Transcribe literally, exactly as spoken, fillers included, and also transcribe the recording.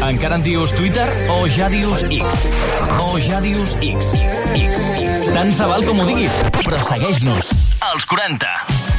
Encara en dius Twitter o ja dius X? O ja dius X? X. Tant se val com ho diguis, però segueix-nos. Els quaranta.